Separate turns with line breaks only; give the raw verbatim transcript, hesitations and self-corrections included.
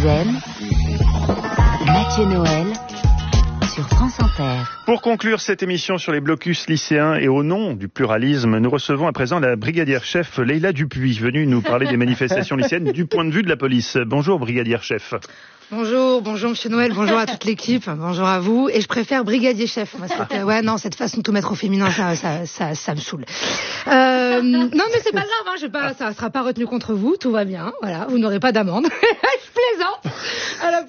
aime, Mathieu Noël sur France Inter.
Pour conclure cette émission sur les blocus lycéens et au nom du pluralisme, nous recevons à présent la brigadière chef Leïla Dupuis, venue nous parler des manifestations lycéennes du point de vue de la police. Bonjour brigadière chef.
Bonjour, bonjour Monsieur Noël, bonjour à toute l'équipe, bonjour à vous. Et je préfère brigadier chef. Moi, cette, ouais, non, cette façon de tout mettre au féminin, ça, ça, ça, ça me saoule. Euh, non, mais c'est pas grave, hein, je vais pas, ça sera pas retenu contre vous, tout va bien. Voilà, vous n'aurez pas d'amende. Je plaisante. À la